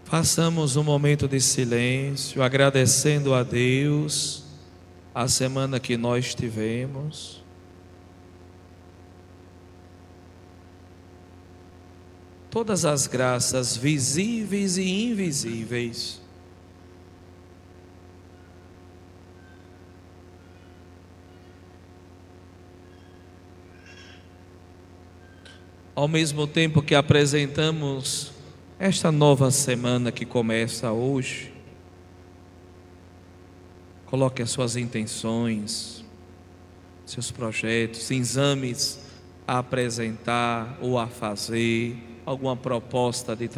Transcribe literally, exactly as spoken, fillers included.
Façamos um momento de silêncio, agradecendo a Deus a semana que nós tivemos. Todas as graças visíveis e invisíveis. Ao mesmo tempo que apresentamos esta nova semana que começa hoje, coloque as suas intenções, seus projetos, exames a apresentar ou a fazer, alguma proposta de